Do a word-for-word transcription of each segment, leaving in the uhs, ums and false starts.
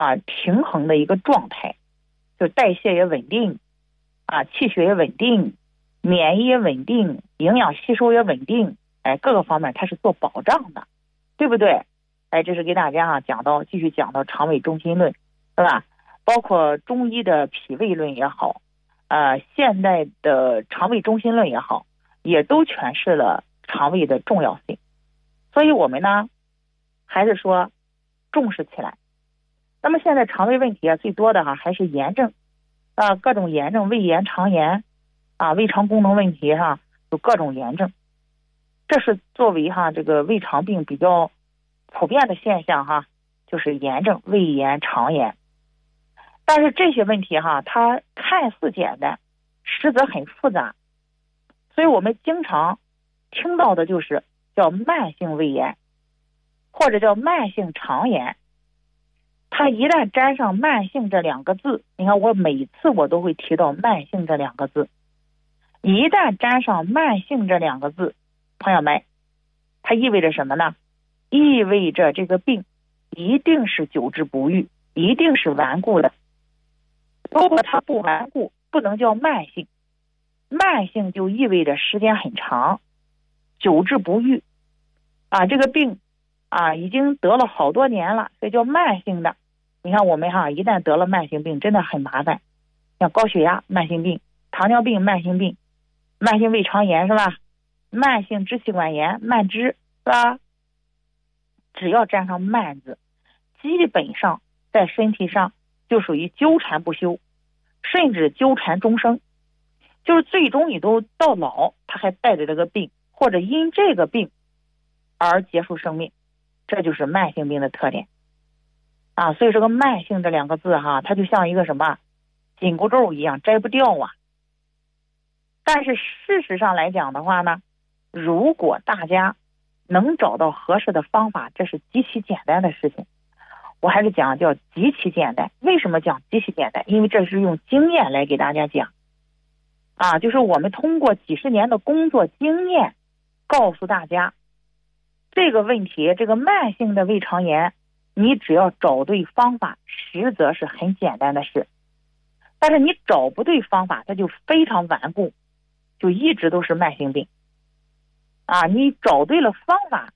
啊平衡的一个状态，就代谢也稳定啊，气血也稳定，免疫也稳定，营养吸收也稳定，哎，各个方面它是做保障的，对不对？哎，这是给大家啊讲到，继续讲到肠胃中心论，是吧？包括中医的脾胃论也好，呃，现代的肠胃中心论也好，也都诠释了肠胃的重要性。所以我们呢，还是说重视起来。那么现在肠胃问题啊，最多的哈、啊、还是炎症啊，各种炎症，胃炎、肠炎啊，胃肠功能问题哈、啊，有各种炎症。这是作为哈、啊、这个胃肠病比较普遍的现象哈、啊，就是炎症、胃炎、肠炎。但是这些问题哈、啊，它看似简单，实则很复杂。所以我们经常听到的就是叫慢性胃炎，或者叫慢性肠炎。它一旦沾上慢性这两个字，你看我每次我都会提到慢性这两个字。一旦沾上慢性这两个字，朋友们，它意味着什么呢？意味着这个病一定是久治不愈，一定是顽固的。如果它不顽固，不能叫慢性。慢性就意味着时间很长，久治不愈啊，这个病啊已经得了好多年了，所以叫慢性的。你看我们哈，一旦得了慢性病，真的很麻烦，像高血压慢性病、糖尿病慢性病、慢性胃肠炎是吧？慢性支气管炎慢支是吧？只要沾上慢字，基本上在身体上就属于纠缠不休，甚至纠缠终生，就是最终你都到老，他还带着这个病，或者因这个病而结束生命，这就是慢性病的特点啊。所以这个慢性这两个字哈，它就像一个什么紧箍咒一样，摘不掉啊。但是事实上来讲的话呢，如果大家能找到合适的方法，这是极其简单的事情。我还是讲叫极其简单。为什么讲极其简单？因为这是用经验来给大家讲啊，就是我们通过几十年的工作经验告诉大家，这个问题，这个慢性的胃肠炎，你只要找对方法，实则是很简单的事。但是你找不对方法，它就非常顽固，就一直都是慢性病啊。你找对了方法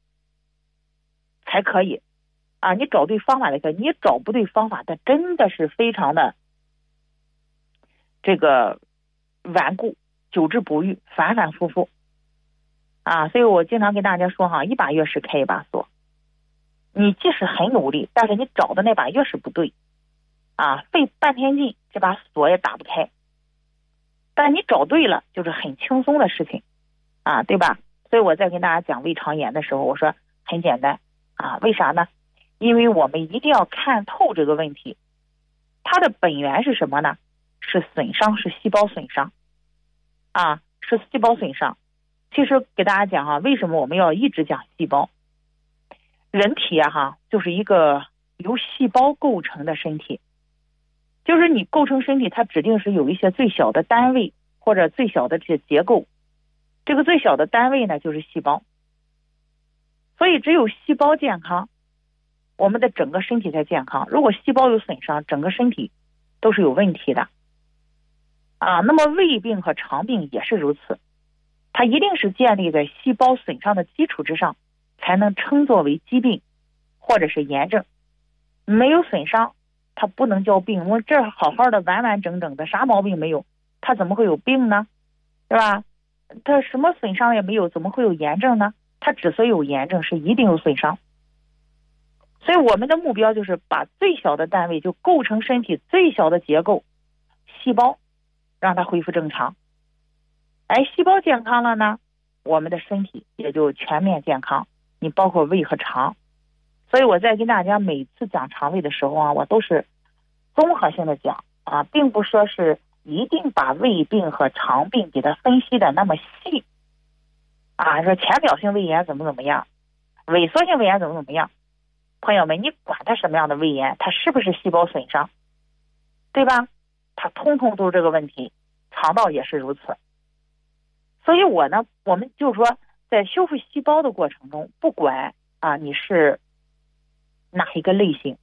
才可以啊，你找对方法才可以，你找不对方法，它真的是非常的这个顽固，久治不愈，反反复复啊。所以我经常跟大家说哈，一把钥匙开一把锁，你即使很努力，但是你找的那把钥匙不对啊，费半天劲，这把锁也打不开。但你找对了，就是很轻松的事情啊，对吧？所以我在跟大家讲胃肠炎的时候，我说很简单啊，为啥呢？因为我们一定要看透这个问题，它的本源是什么呢？是损伤，是细胞损伤啊，是细胞损伤。其实给大家讲哈、啊，为什么我们要一直讲细胞？人体啊哈，就是一个由细胞构成的身体，就是你构成身体，它指定是有一些最小的单位或者最小的这些结构，这个最小的单位呢就是细胞。所以只有细胞健康，我们的整个身体才健康。如果细胞有损伤，整个身体都是有问题的啊。那么胃病和肠病也是如此，它一定是建立在细胞损伤的基础之上，才能称作为疾病或者是炎症。没有损伤，它不能叫病。我这好好的完完整整的，啥毛病没有，它怎么会有病呢？对吧？它什么损伤也没有，怎么会有炎症呢？它之所以有炎症，是一定有损伤。所以我们的目标就是把最小的单位，就构成身体最小的结构细胞，让它恢复正常。哎，细胞健康了呢，我们的身体也就全面健康，你包括胃和肠。所以我在跟大家每次讲肠胃的时候啊，我都是综合性的讲啊，并不说是一定把胃病和肠病给它分析的那么细啊，说浅表性胃炎怎么怎么样，萎缩性胃炎怎么怎么样。朋友们，你管它什么样的胃炎，它是不是细胞损伤，对吧？它通通都是这个问题，肠道也是如此。所以我呢，我们就是说，在修复细胞的过程中，不管啊你是哪一个类型，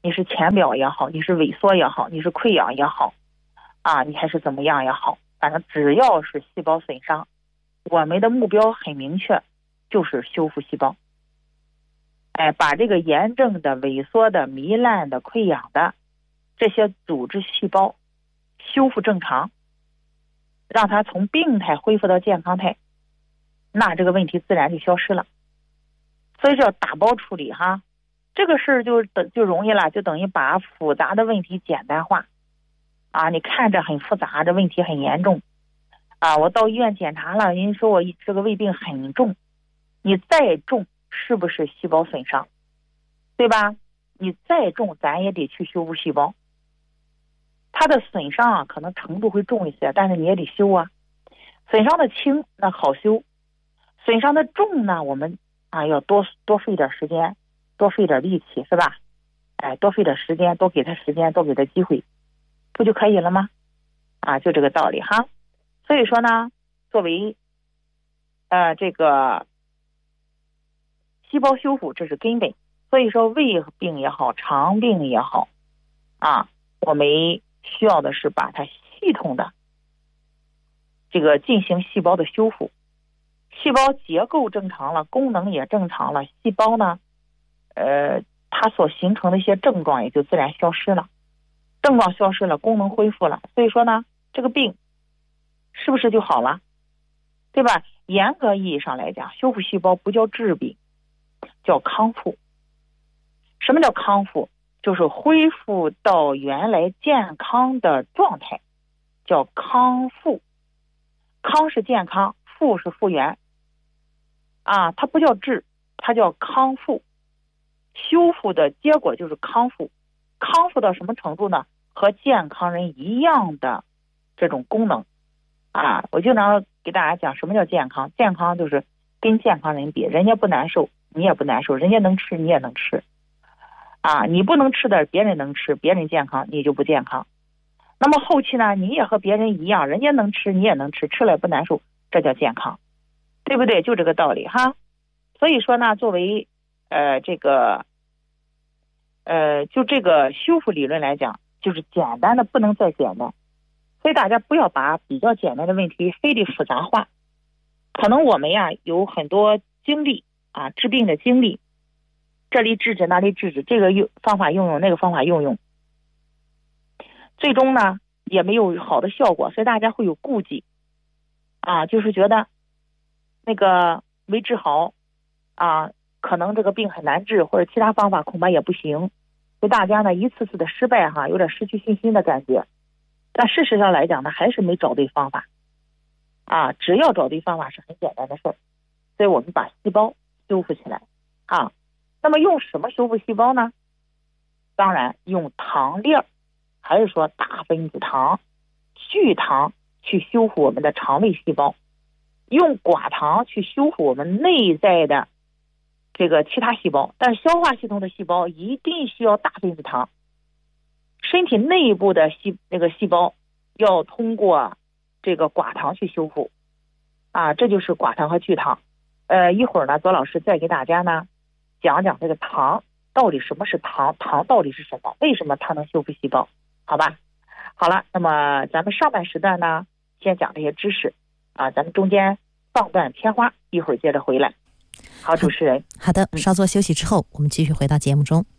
你是浅表也好，你是萎缩也好，你是溃疡也好啊，你还是怎么样也好，反正只要是细胞损伤，我们的目标很明确，就是修复细胞。哎，把这个炎症的、萎缩的、糜烂的、溃疡的这些组织细胞修复正常，让它从病态恢复到健康态，那这个问题自然就消失了。所以说要打包处理哈，这个事儿就等就容易了，就等于把复杂的问题简单化啊。你看着很复杂，这问题很严重啊，我到医院检查了，人家说我这个胃病很重，你再重是不是细胞损伤，对吧？你再重咱也得去修复细胞，它的损伤啊可能程度会重一些，但是你也得修啊。损伤的轻那好修，损伤的重呢，我们啊要多多费点时间，多费点力气，是吧？哎，多费点时间，多给他时间，多给他机会，不就可以了吗？啊，就这个道理哈。所以说呢，作为呃这个细胞修复，这是根本。所以说胃病也好，肠病也好啊，我们需要的是把它系统的这个进行细胞的修复，细胞结构正常了，功能也正常了，细胞呢呃它所形成的一些症状也就自然消失了，症状消失了，功能恢复了。所以说呢，这个病是不是就好了，对吧？严格意义上来讲，修复细胞不叫治病，叫康复。什么叫康复？就是恢复到原来健康的状态，叫康复。康是健康，复是复原啊，它不叫治，它叫康复。修复的结果就是康复，康复到什么程度呢？和健康人一样的这种功能啊。我经常给大家讲什么叫健康，健康就是跟健康人比，人家不难受你也不难受，人家能吃你也能吃啊，你不能吃的别人能吃，别人健康你就不健康。那么后期呢，你也和别人一样，人家能吃你也能吃，吃了也不难受，这叫健康，对不对？就这个道理哈。所以说呢，作为呃这个呃就这个修复理论来讲，就是简单的不能再简单。所以大家不要把比较简单的问题非得复杂化。可能我们呀有很多经历啊，治病的经历，这里治治那里治治，这个用方法用用那个方法用用，最终呢也没有好的效果，所以大家会有顾忌啊，就是觉得那个没治好啊，可能这个病很难治，或者其他方法恐怕也不行，所以大家呢一次次的失败哈，有点失去信心的感觉。但事实上来讲呢，还是没找对方法啊，只要找对方法是很简单的事儿。所以我们把细胞修复起来啊。那么用什么修复细胞呢？当然用糖粒儿，还是说大分子糖、聚糖去修复我们的肠胃细胞，用寡糖去修复我们内在的这个其他细胞。但是消化系统的细胞一定需要大分子糖，身体内部的细那个细胞要通过这个寡糖去修复啊，这就是寡糖和聚糖。呃，一会儿呢，左老师再给大家呢讲讲这个糖到底什么是糖，糖到底是什么，为什么它能修复细胞，好吧？好了，那么咱们上半时段呢，先讲这些知识啊，咱们中间放段片花，一会儿接着回来。好，主持人。 好的，稍作休息之后，我们继续回到节目中。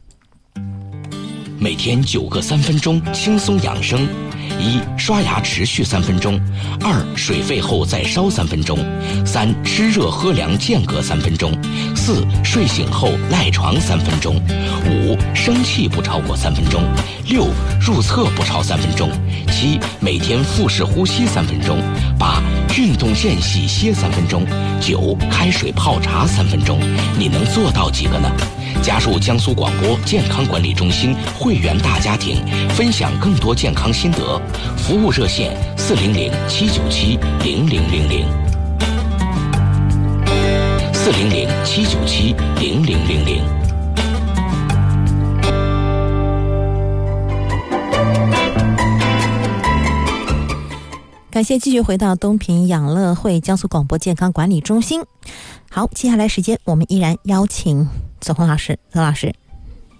每天九个三分钟，轻松养生。一、刷牙持续三分钟；二、水沸后再烧三分钟；三、吃热喝凉间隔三分钟；四、睡醒后赖床三分钟；五、生气不超过三分钟；六、入厕不超三分钟；七、每天腹式呼吸三分钟；八、运动间隙歇三分钟；九、开水泡茶三分钟。你能做到几个呢？加入江苏广播健康管理中心会员大家庭，分享更多健康心得。服务热线四零零七九七零零零零，四零零七九七零零零零。 感谢继续回到东平养乐会江苏广播健康管理中心。好，接下来时间我们依然邀请左红老师。左老师，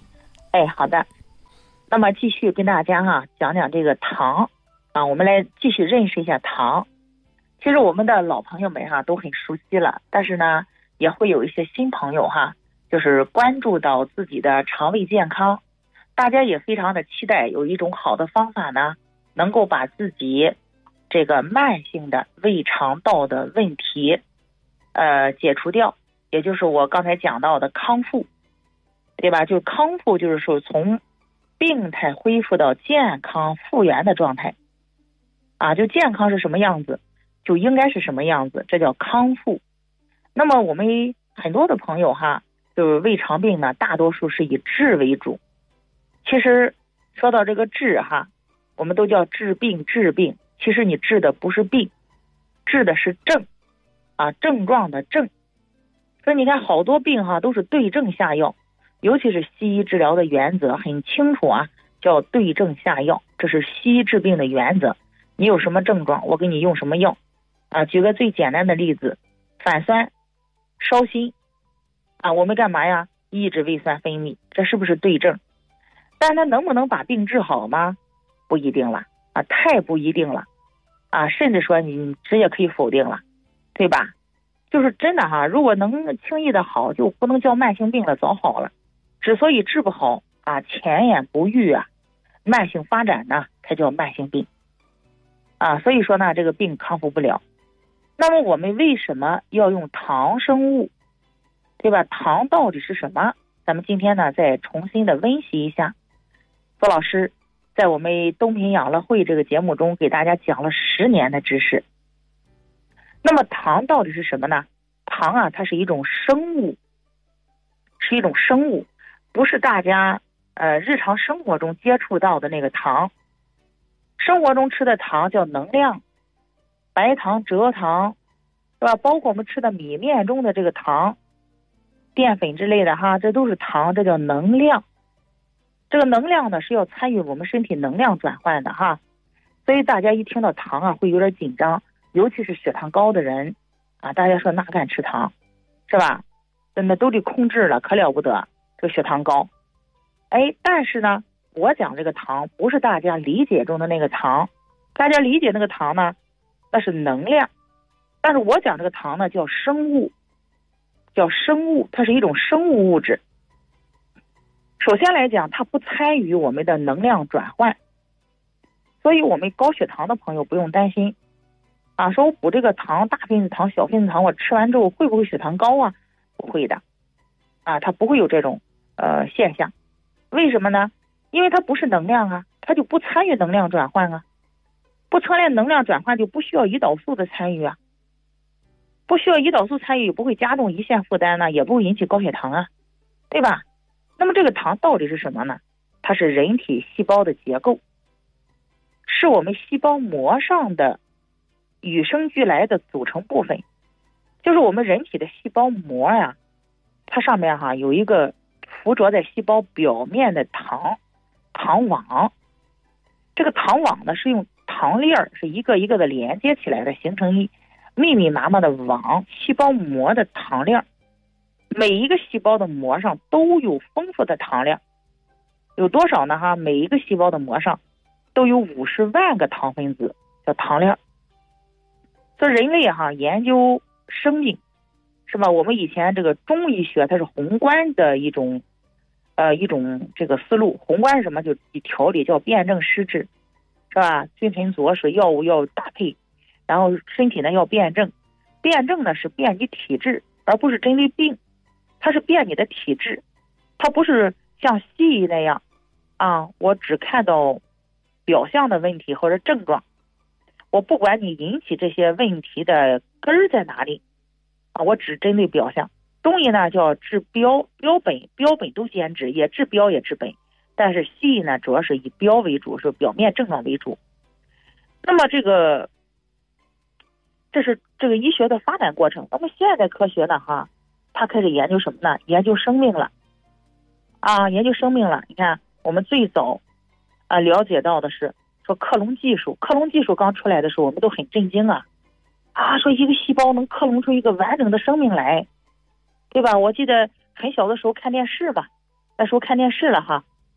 哎，好的。那么继续跟大家哈讲讲这个糖啊，我们来继续认识一下糖。其实我们的老朋友们哈都很熟悉了，但是呢也会有一些新朋友哈，就是关注到自己的肠胃健康，大家也非常的期待有一种好的方法呢，能够把自己这个慢性的胃肠道的问题呃解除掉，也就是我刚才讲到的康复，对吧？就康复就是说从病态恢复到健康复原的状态啊，就健康是什么样子就应该是什么样子，这叫康复。那么我们很多的朋友哈，就是胃肠病呢大多数是以治为主。其实说到这个治哈，我们都叫治病治病，其实你治的不是病，治的是症啊，症状的症。所以你看好多病哈都是对症下药，尤其是西医治疗的原则很清楚啊，叫对症下药，这是西医治病的原则。你有什么症状，我给你用什么药啊。举个最简单的例子，反酸、烧心啊，我们干嘛呀？抑制胃酸分泌，这是不是对症？但它能不能把病治好吗？不一定了啊，太不一定了啊，甚至说你直接可以否定了，对吧？就是真的哈，如果能轻易的好，就不能叫慢性病了，早好了。之所以治不好啊，前言不愈啊，慢性发展呢才叫慢性病啊。所以说呢，这个病康复不了。那么我们为什么要用糖生物，对吧？糖到底是什么？咱们今天呢再重新的温习一下。邹老师在我们东平养乐会这个节目中给大家讲了十年的知识。那么糖到底是什么呢？糖啊，它是一种生物，是一种生物，不是大家呃日常生活中接触到的那个糖。生活中吃的糖叫能量，白糖、蔗糖，是吧？包括我们吃的米面中的这个糖、淀粉之类的哈，这都是糖，这叫能量。这个能量呢是要参与我们身体能量转换的哈，所以大家一听到糖啊会有点紧张，尤其是血糖高的人啊，大家说哪敢吃糖，是吧？真的都得控制了，可了不得，这个血糖高。哎，但是呢，我讲这个糖不是大家理解中的那个糖，大家理解那个糖呢，那是能量，但是我讲这个糖呢叫生物，叫生物，它是一种生物物质。首先来讲，它不参与我们的能量转换，所以我们高血糖的朋友不用担心啊，说我补这个糖，大分子糖、小分子糖，我吃完之后会不会血糖高啊？不会的啊，它不会有这种呃现象。为什么呢？因为它不是能量啊，它就不参与能量转换啊，不参与能量转换就不需要胰岛素的参与啊，不需要胰岛素参与，不会加重胰腺负担呢，也不会引起高血糖啊，对吧？那么这个糖到底是什么呢？它是人体细胞的结构，是我们细胞膜上的与生俱来的组成部分。就是我们人体的细胞膜呀、啊，它上面哈、啊、有一个附着在细胞表面的糖糖网，这个糖网呢是用糖粒儿是一个一个的连接起来的，形成一密密麻麻的网，细胞膜的糖量。每一个细胞的膜上都有丰富的糖量，有多少呢？哈，每一个细胞的膜上都有五十万个糖分子，叫糖量。所以人类哈研究生命，是吧？我们以前这个中医学它是宏观的一种，呃一种这个思路。宏观是什么？就以调理叫辨证施治，是吧？君臣佐使，药物要搭配，然后身体呢要辨证。辨证呢是辨你体质，而不是针对病。它是辨你的体质，它不是像西医那样啊，我只看到表象的问题或者症状，我不管你引起这些问题的根儿在哪里啊，我只针对表象。中医呢叫治标标本，标本都兼治，也治标也治本，但是西医呢主要是以标为主，是表面症状为主。那么这个这是这个医学的发展过程。那么现代科学呢哈，他开始研究什么呢？研究生命了啊，研究生命了。你看我们最早啊了解到的是说克隆技术，克隆技术刚出来的时候我们都很震惊啊啊，说一个细胞能克隆出一个完整的生命来，对吧？我记得很小的时候看电视吧，那时候看电视了哈，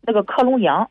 那个克隆羊